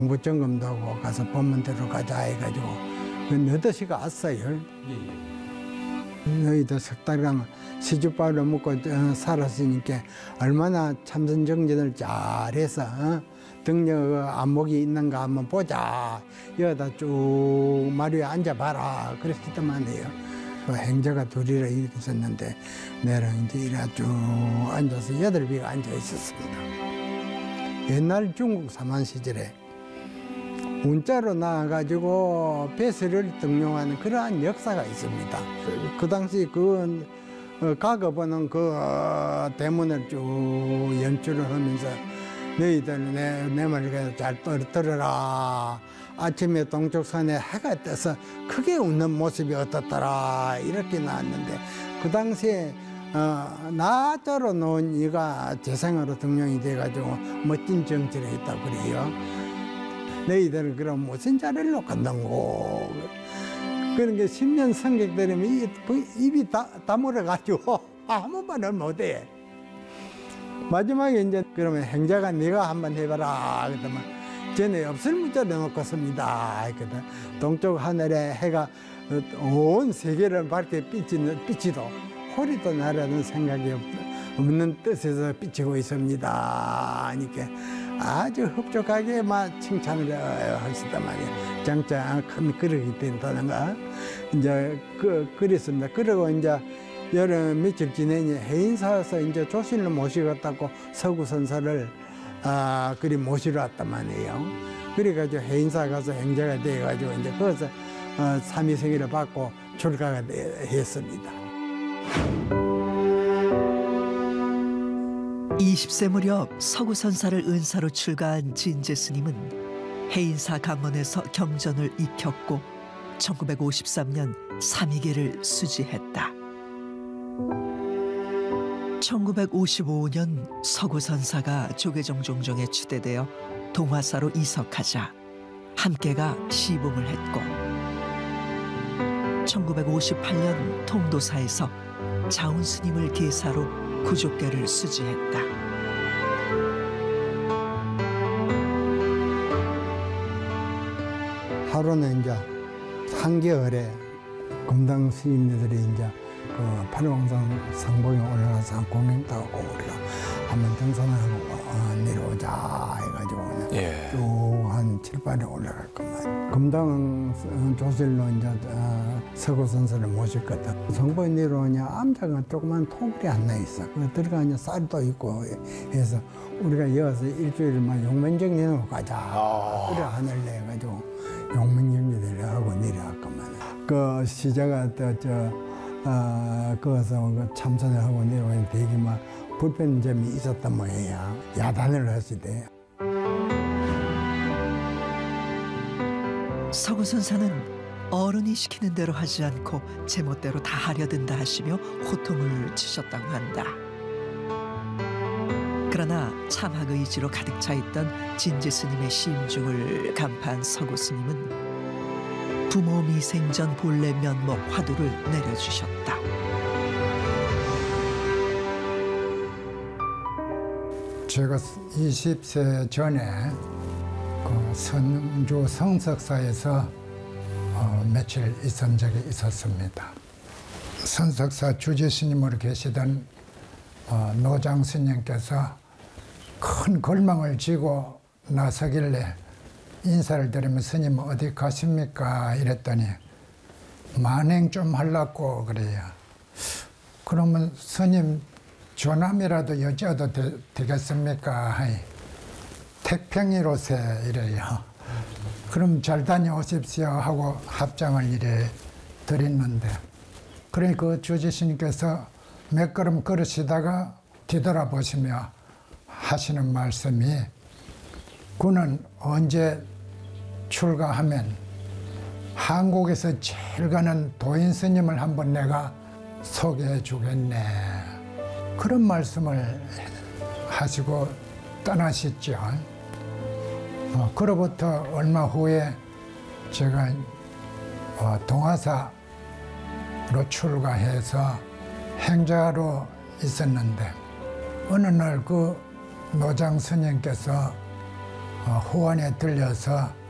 공부점검도 하고 가서 본문대로 가자 해가지고 너더시가 왔어요. 너희들 석 달간 시주밥을 먹고 살았으니까 얼마나 참선 정진을 잘해서 등력 안목이 있는가 한번 보자. 여기다 쭉 마루에 앉아봐라. 그랬단 말이에요. 행자가 둘이라 이렇게 있었는데 내랑 이제 이래 쭉 앉아서 8비가 앉아 있었습니다. 옛날 중국 사만 시절에 문자로 나와가지고 배설을 등용하는 그러한 역사가 있습니다. 그 당시 그 가거보는 그 대문을 쭉 연출을 하면서 너희들 내 말을 잘 들어라. 아침에 동쪽산에 해가 떠서 크게 웃는 모습이 어떻더라 이렇게 나왔는데 그 당시에 나자로 놓은 이가 재상으로 등용이 돼가지고 멋진 정치를 했다고 그래요. 너희들은 그럼 무슨 자리를 놓겠는고. 그런 게 10년 성객들이면 입이 다물어가지고 아무 말을 못해. 마지막에 이제 그러면 행자가 네가 한번 해봐라. 그러더만 전에 없을 문자를 놓겠습니다. 그러다 동쪽 하늘에 해가 온 세계를 밝게 비치도 호리도 나라는 생각이 없는 뜻에서 비치고 있습니다. 하니까 아주 흡족하게 막 칭찬을 하시단 말이에요. 장자 큰 그릇이 된다는 거. 이제 그랬습니다. 그러고 이제 여름 며칠 지내니 해인사에서 이제 조실로 모시겠다고 서구선사를 그리 모시러 왔단 말이에요. 그래가지고 해인사 가서 행자가 돼가지고 이제 거기서 삼위생일을 받고 출가가 했습니다. 20세 무렵 서구선사를 은사로 출가한 진제 스님은 해인사 강원에서 경전을 익혔고 1953년 삼위계를 수지했다. 1955년 서구선사가 조계종 종정에 추대되어 동화사로 이석하자 함께가 시봉을 했고 1958년 통도사에서 자운 스님을 계사로 구족계를 수지했다. 하루는 이제 한겨울에 금당 스님들이 이제 그 팔왕산 상봉에 올라가서 공연도 하고 우리가 한번 등산을 하고 내려오자 해가지고 쭉 한 7, 8에 올라갈 것만. 금당 조실로 이제 서구선사를 모셨거든. 성봉에 내려오냐 암자가 조그만 토굴이 하나 있어. 그 들어가냐 쌀도 있고 해서 우리가 여기서 일주일만 용면정리하고 가자. 그래 하늘 내가지고 용면정리를 하고 내려왔건만. 그 시자가 거기서 참선을 하고 내려오는 되게 막 불편점이 있었단 모양이야. 야단을 했을 때. 서구선사는 어른이 시키는 대로 하지 않고 제멋대로 다 하려든다 하시며 호통을 치셨다고 한다. 그러나 참학 의지로 가득 차 있던 진제 스님의 심중을 간파한 서구 스님은 부모 미생전 본래 면목 화두를 내려주셨다. 제가 20세 전에 그 선주 성석사에서 며칠 있은 적이 있었습니다. 선석사 주지스님으로 계시던 노장 스님께서 큰 걸망을 지고 나서길래 인사를 드리면 스님 어디 가십니까? 이랬더니 만행 좀 하려고 그래요. 그러면 스님 조남이라도 여자도 되겠습니까? 택평이로세 이래요. 그럼 잘 다녀오십시오 하고 합장을 이래 드렸는데 그러니 그 주지스님께서 몇 걸음 걸으시다가 뒤돌아보시며 하시는 말씀이 그는 언제 출가하면 한국에서 제일 가는 도인 스님을 한번 내가 소개해 주겠네. 그런 말씀을 하시고 떠나셨죠. 그로부터 얼마 후에 제가 동화사로 출가해서 행자로 있었는데 어느 날 그 노장 스님께서 후원에 들려서